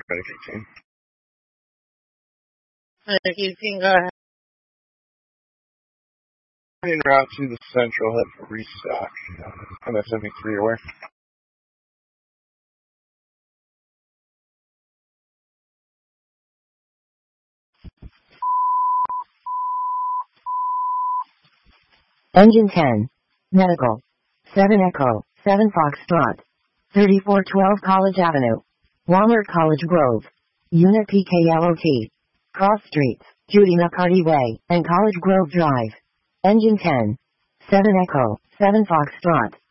Medicaid. You can go ahead. En route to the central, head for restock. MS-73 aware. Engine 10. Medical. 7 Echo, 7 Foxtrot. 3412 College Avenue. Walmart College Grove. Unit PKLOT. Cross Streets, Judy McCarty Way, and College Grove Drive. Engine 10. 7 Echo, 7 Foxtrot.